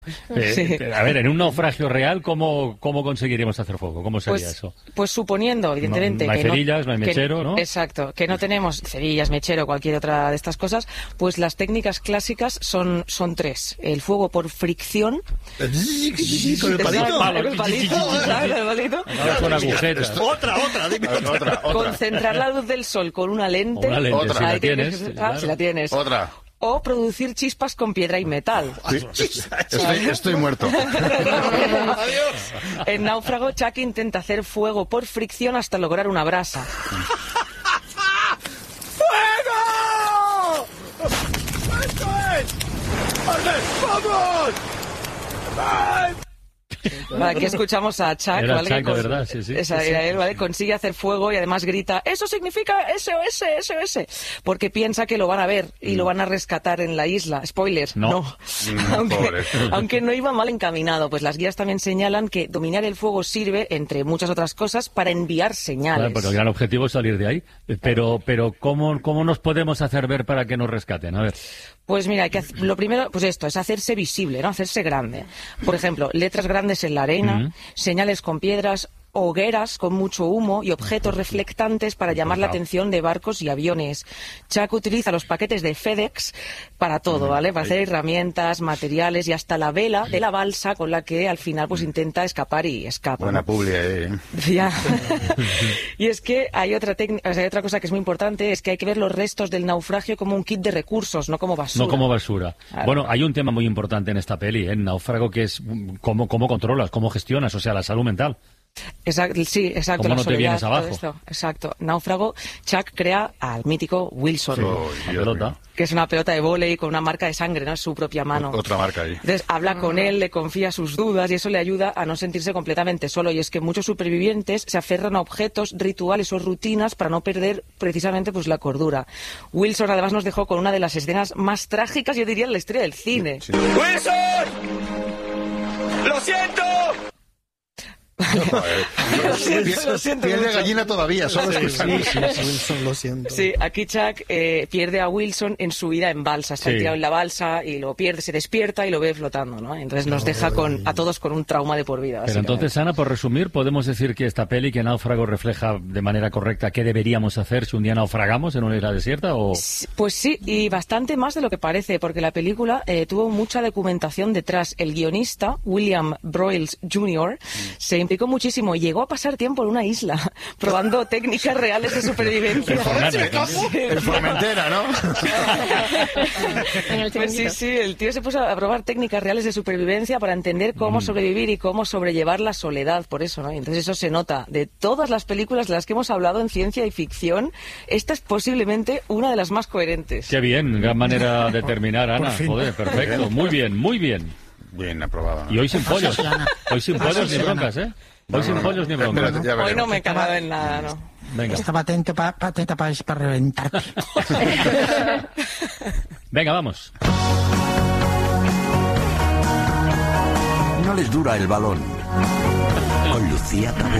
A ver, en un naufragio real, ¿cómo conseguiríamos hacer fuego? ¿Cómo sería eso? Pues suponiendo, evidentemente... No hay cerillas, no hay mechero, ¿no? Exacto, que no tenemos cerillas, mechero, cualquier otra de estas cosas, pues las técnicas clásicas son tres. El fuego por fricción... ¿Con el palito? Con el palito. Con agujetas. Otra. Concentrar la luz del sol con una lente. Otra. Si la tienes. Si la tienes. Otra. O producir chispas con piedra y metal. Estoy muerto. Adiós. En Náufrago, Chuck intenta hacer fuego por fricción hasta lograr una brasa. ¡Fuego! ¡Esto es! ¡Vamos! Vale, aquí escuchamos a Chuck, era ¿vale? Chuck, de verdad, sí. Era él, ¿vale? Consigue hacer fuego y además grita, eso significa SOS, porque piensa que lo van a ver y lo van a rescatar en la isla. Spoiler, no. Aunque no iba mal encaminado, pues las guías también señalan que dominar el fuego sirve, entre muchas otras cosas, para enviar señales. Claro, pero el gran objetivo es salir de ahí. Pero ¿cómo nos podemos hacer ver para que nos rescaten? A ver. Pues mira, lo primero, pues esto, es hacerse visible, ¿no? Hacerse grande. Por ejemplo, letras grandes en la arena, señales con piedras, hogueras con mucho humo y objetos reflectantes para llamar la atención de barcos y aviones. Chuck utiliza los paquetes de FedEx para todo, ¿vale? Para hacer herramientas, materiales y hasta la vela de la balsa con la que al final pues intenta escapar y escapa. Buena publi, Ya. Y es que hay otra cosa que es muy importante, es que hay que ver los restos del naufragio como un kit de recursos, no como basura. No como basura. Claro. Bueno, hay un tema muy importante en esta peli, en Náufrago, que es cómo controlas, cómo gestionas, o sea, la salud mental. Exacto. ¿Cómo la no te vienes soledad, abajo? todo esto. Exacto. Náufrago, Chuck crea al mítico Wilson, que es una pelota de vóley con una marca de sangre, ¿no? Es su propia mano. Otra marca ahí. Entonces habla con él, le confía sus dudas y eso le ayuda a no sentirse completamente solo. Y es que muchos supervivientes se aferran a objetos, rituales o rutinas para no perder precisamente pues la cordura. Wilson además nos dejó con una de las escenas más trágicas, yo diría, en la historia del cine. Sí. ¡Wilson! ¡Lo siento! Lo siento Piel de mucho. gallina todavía, solo escuchando. Wilson, lo siento. Sí, aquí Chuck pierde a Wilson en su vida en balsa. Está tirado en la balsa y lo pierde, se despierta y lo ve flotando, ¿no? Entonces nos deja a todos con un trauma de por vida. Pero entonces, Ana, por resumir, podemos decir que esta peli, que Náufrago, refleja de manera correcta qué deberíamos hacer si un día naufragamos en una isla desierta, ¿o...? Pues sí, y bastante más de lo que parece, porque la película tuvo mucha documentación detrás. El guionista, William Broyles Jr., se implicó muchísimo y llegó a pasar tiempo en una isla probando técnicas reales de supervivencia. El Formentera, ¿no? Pues sí, el tío se puso a probar técnicas reales de supervivencia para entender cómo sobrevivir y cómo sobrellevar la soledad, por eso, ¿no? Y entonces eso se nota. De todas las películas de las que hemos hablado en ciencia y ficción, esta es posiblemente una de las más coherentes. Qué bien, gran manera de terminar, Ana. Joder, perfecto. Muy bien. Bien aprobado, ¿no? Y hoy sin pollos. Hoy sin pollos ni broncas, ¿eh? Hoy sin pollos ni broncas. Espérate, Hoy no me he cagado en nada, ¿no? Venga. Estaba atento para reventarte. Venga, vamos. No les dura el balón. Con Lucía Tabú.